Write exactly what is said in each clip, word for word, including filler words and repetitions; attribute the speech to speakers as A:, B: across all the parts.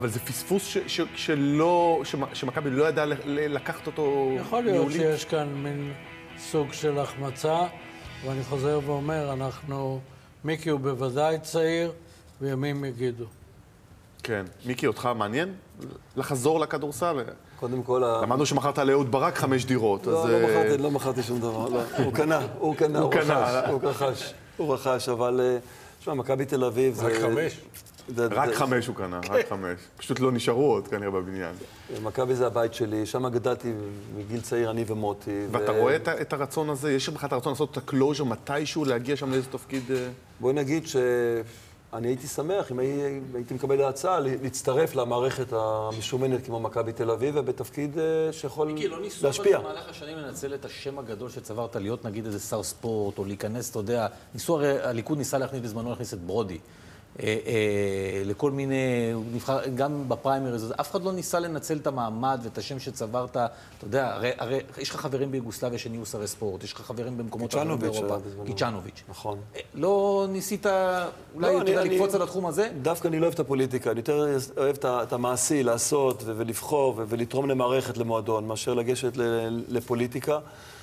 A: אבל זה פספוס ש- ש- שלא, שמכבי לא ידע ל- ל- לקחת אותו
B: יכול להיות
A: ניהולית?
B: שיש כאן מין סוג של החמצה, ואני חוזר ואומר, אנחנו, מיקי הוא בוודאי צעיר, וימים יגידו.
A: כן. מיקי, אותך מעניין לחזור לכדורסל?
C: קודם כל... ה-
A: למדנו שמכרת לאהוד ברק חמש דירות,
C: לא,
A: אז...
C: לא
A: אה,
C: מכרתי, לא מכרתי שום דבר. לא. הוא קנה, הוא קנה,
A: הוא
C: הוא
A: קנה.
C: רכש, הוא רכש, הוא רכש, אבל... אה, תשמע, מכבי תל אביב זה...
D: רק חמש?
C: זה-
A: רק
C: זה-
A: חמש הוא קנה, רק חמש. פשוט לא נשארו עוד כנראה בבניין.
C: מכבי זה הבית שלי, שם גדלתי מגיל צעיר, אני ומוטי.
A: ואתה
C: ו-
A: רואה את ה- את הרצון הזה? יש לך את הרצון לעשות את הקלוז'ר מתישהו, להגיע שם לאיזה תפקיד... אה,
C: בואי נגיד שאני הייתי שמח אם הי- הייתי מקבל הצעה ל- להצטרף למערכת המשומנת כמו מכבי תל אביב, ובתפקיד אה, שיכול
E: מיקי, לא ניסו
C: להשפיע.
E: אבל במהלך השנים לנצל את השם הגדול שצברת להיות נגיד איזה שר ספורט, או להיכנס, אתה יודע, ניסו הרי, הליכוד ניסה להכניס בזמנו, להכניס את ברודי. אה, אה, לכל מיני, הוא נבחר, גם בפריימריז, אף אחד לא ניסה לנצל את המעמד ואת השם שצברת, אתה יודע, הרי, הרי יש לך חברים ביוגוסלביה שנהיו שרי ספורט, יש לך חברים במקומות אחרים
C: קיצ'נוביץ'
E: באירופה.
C: היה בזמנו.
E: קיצ'נוביץ'.
C: נכון.
E: אה, לא ניסית אולי,
C: לא,
E: אתה יודע,
C: אני-
E: לקפוץ
C: אני-
E: על התחום הזה?
C: דווקא אני לא אוהב את הפוליטיקה, אני יותר אוהב את ה- את המעשי, לעשות ו- ולבחור ו- ולתרום למערכת, למועדון, מאשר לגשת ל- לפוליטיקה.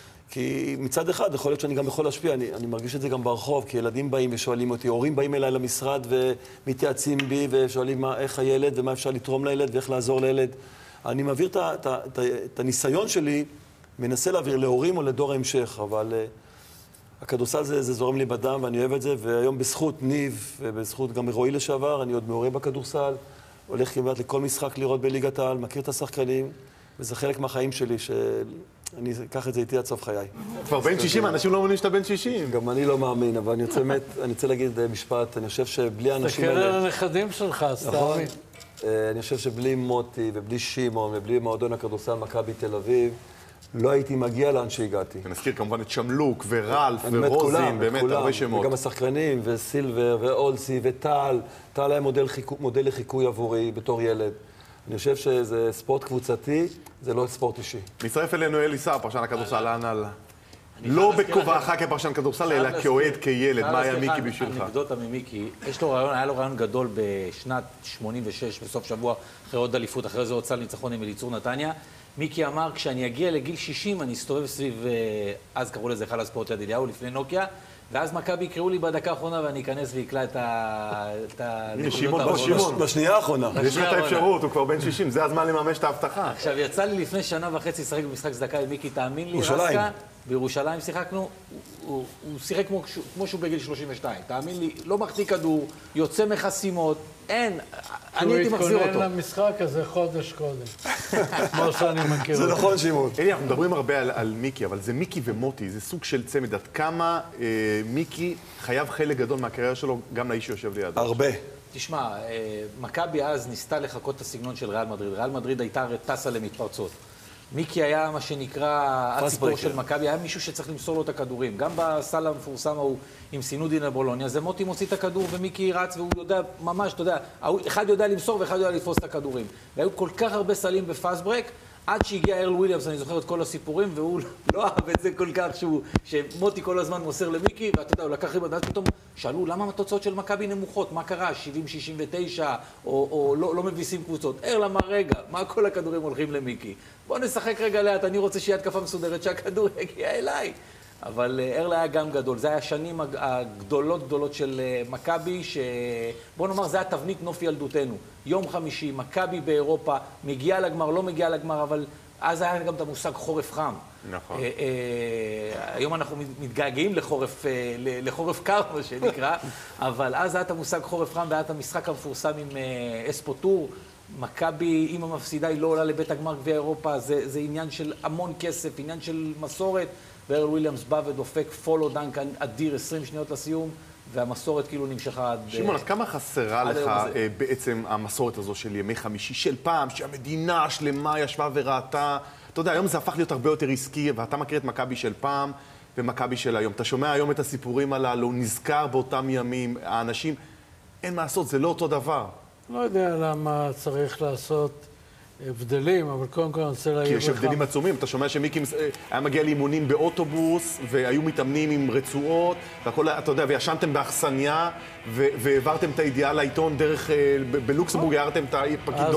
C: כי מצד אחד, יכול להיות שאני גם יכול להשפיע, אני, אני מרגיש את זה גם ברחוב, כי ילדים באים ושואלים אותי, הורים באים אליי למשרד ומתייעצים בי ושואלים מה, איך הילד ומה אפשר לתרום לילד ואיך לעזור לילד. אני מעביר את, ה- את, ה- את, ה- את הניסיון שלי, מנסה להעביר להורים או לדור ההמשך, אבל uh, הכדורסל זה, זה זורם לי בדם ואני אוהב את זה, והיום בזכות ניב ובזכות גם רועי לשעבר, אני עוד מעורה בכדורסל, הולך כמעט לכל משחק לראות בליגת העל, מכיר את השחקנים, וזה חלק מהחיים שלי, שאני אקח את זה איתי עד סוף חיי.
A: כבר בן שישים, אנשים לא מאמינים שאתה בן שישים.
C: גם אני לא מאמין, אבל אני רוצה, באמת, אני רוצה להגיד משפט, אני חושב שבלי האנשים
B: תסתכל על
C: האלה...
B: הנכדים שלך,
C: נכון.
B: סתמי.
C: אה, אני חושב שבלי מוטי ובלי שמעון ובלי מועדון הכדורסל מכבי תל אביב, לא הייתי מגיע לאן שהגעתי.
A: ונזכיר כמובן את שמלוק ורלף
C: אני באמת
A: ורוזין,
C: כולם, את
A: באמת
C: כולם,
A: הרבה שמות.
C: וגם השחקנים, וסילבר, ואולסי, וטל. טל היה מודל, חיכו, מודל לחיקוי עבורי בתור ילד. אני חושב שזה ספורט קבוצתי, זה לא ספורט אישי.
A: מצטרף אלינו אלי סער, פרשן הכדורסל, אהלן. לא בכובעך כפרשן כדורסל, אלא כאוהד, כילד. מה היה מיקי בשבילך?
E: אנקדוטה ממיקי, יש לו רעיון, היה לו רעיון גדול בשנת שמונים ושש, בסוף שבוע, אחרי עוד אליפות, אחרי זה הוצא לניצחון עם אליצור נתניה. מיקי אמר, כשאני אגיע לגיל שישים, אני אסתובב סביב, אז קראו לזה חל הספורט יד אליהו, לפני נוקיה, ואז מכבי יקראו לי בדקה האחרונה ואני אכנס ויקלע את ה- את הנקודות
A: שמעון,
E: האחרונות.
A: שמעון.
C: בשנייה האחרונה.
A: יש לו את האפשרות, הוא כבר בן שישים, זה הזמן לממש את ההבטחה.
E: עכשיו, יצא לי לפני שנה וחצי לשחק במשחק צדקה עם מיקי, תאמין לי,
C: ירושלים.
E: רסקה, בירושלים שיחקנו, הוא, הוא, הוא שיחק כמו, כמו שהוא בגיל שלושים ושתיים, תאמין לי, לא מחטיא כדור, יוצא מחסימות, אין, אני הייתי מחזיר
B: הוא
E: אותו.
B: התכונן למשחק הזה חודש קודם, כמו שאני מכיר
C: זה
B: אותו.
C: נכון, שמעון.
A: אלי, אנחנו מדברים הרבה על, על מיקי, אבל זה מיקי ומוטי, זה סוג של צמד. עד כמה אה, מיקי חייב חלק גדול מהקריירה שלו, גם לאיש שיושב לידו.
C: הרבה.
E: תשמע, אה, מכבי אז ניסתה לחקות את הסגנון של ריאל מדריד. ריאל מדריד הייתה הרי טסה למתפרצות. מיקי היה מה שנקרא הציפור
C: ברקר.
E: של מכבי, היה מישהו שצריך למסור לו את הכדורים. גם בסל המפורסם ההוא עם סינודין לבולוניה, זה מוטי מוציא את הכדור ומיקי רץ והוא יודע ממש, אתה יודע, ההוא- אחד יודע למסור ואחד יודע לתפוס את הכדורים. והיו כל כך הרבה סלים בפאסט ברק, עד שהגיע ארל וויליאמס, אני זוכר את כל הסיפורים, והוא לא אהב את זה כל כך, שהוא, שמוטי כל הזמן מוסר למיקי, ואתה יודע, הוא לקח ריבון, ואז פתאום שאלו, למה התוצאות של מכבי נמוכות? מה קרה? שבעים שישים ותשע, או, או לא, לא מביסים קבוצות. ארל אמר, רגע, מה כל הכדורים הולכים למיקי? בוא נשחק רגע לאט, אני רוצה שיהיה התקפה מסודרת, שהכדור יגיע אליי. אבל ארל היה גם גדול, זה היה השנים הגדולות גדולות של מכבי, שבוא נאמר, זה היה תבנית נוף ילדותנו. יום חמישי, מכבי באירופה, מגיעה לגמר, לא מגיעה לגמר, אבל אז היה גם את המושג חורף חם.
A: נכון.
E: אה, אה, היום אנחנו מתגעגעים לחורף, אה, לחורף קר, מה שנקרא, אבל אז היה את המושג חורף חם, והיה את המשחק המפורסם עם אה, אספוטור. מכבי, אם המפסידה היא לא עולה לבית הגמר גביע אירופה, זה, זה עניין של המון כסף, עניין של מסורת, וארל וויליאמס בא ודופק פולו דנק אדיר עשרים שניות לסיום, והמסורת כאילו נמשכה עד...
A: שמעון, אז כמה חסרה
E: עד
A: לך
E: היום הזה.
A: אה, בעצם המסורת הזו של ימי חמישי של פעם, שהמדינה השלמה ישבה וראתה? אתה יודע, היום זה הפך להיות הרבה יותר עסקי, ואתה מכיר את מכבי של פעם ומכבי של היום. אתה שומע היום את הסיפורים הללו, נזכר באותם ימים, האנשים, אין מה לעשות, זה לא אותו דבר.
B: לא יודע למה צריך לעשות הבדלים, אבל קודם כל אני רוצה להעיר
A: כי
B: לך...
A: יש הבדלים עצומים, אתה שומע שמיקי היה מגיע לאימונים באוטובוס, והיו מתאמנים עם רצועות, והכל, אתה יודע, וישנתם באכסניה, והעברתם את הידיעה לעיתון דרך, בלוקסמבורג הערתם את הפקיד